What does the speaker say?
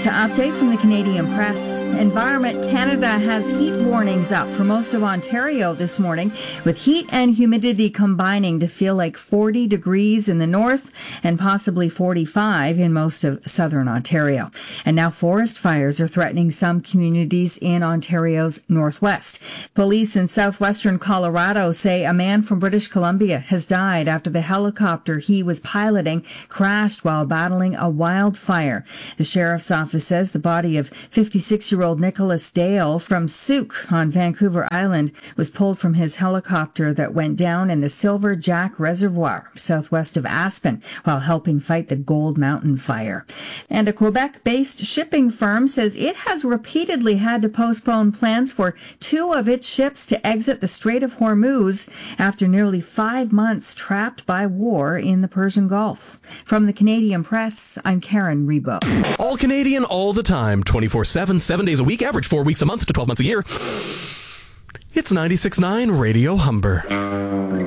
This update from the Canadian Press. Environment Canada has heat warnings up for most of Ontario this morning, with heat and humidity combining to feel like 40 degrees in the north and possibly 45 in most of southern Ontario. And now forest fires are threatening some communities in Ontario's northwest. Police in southwestern Colorado say a man from British Columbia has died after the helicopter he was piloting crashed while battling a wildfire. The sheriff's office says the body of 56-year-old Nicholas Dale from Souk on Vancouver Island was pulled from his helicopter that went down in the Silver Jack Reservoir southwest of Aspen while helping fight the Gold Mountain fire. And a Quebec-based shipping firm says it has repeatedly had to postpone plans for two of its ships to exit the Strait of Hormuz after nearly 5 months trapped by war in the Persian Gulf. From the Canadian Press, I'm Karen Rebo. All Canadian, all the time, 24/7, 7 days a week, average 4 weeks a month to 12 months a year. It's 96.9 Radio Humber.